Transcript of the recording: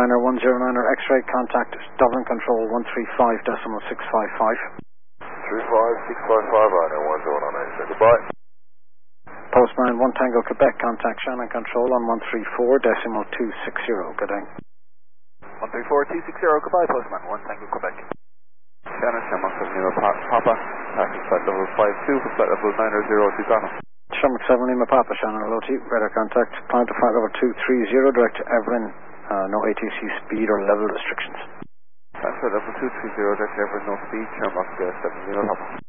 China 109er X-ray, contact Dublin Control 135.655. 35655, Rhino 109, say goodbye. Postman 1 Tango Quebec, contact Shannon Control on 134.260. Good day. 134.260, goodbye, Postman 1 Tango Quebec. Shannon, Shamrock 7 Lima Papa, taxi flight level 52 for flight level 902 Ghana. Shamrock 7 Lima Papa, Shannon, hello to you. Radar contact, climb to flight level 230, direct to Evelyn, no ATC speed or level restrictions. Flight level 230, direct to Evelyn, no speed, Shamrock 7 Lima Papa.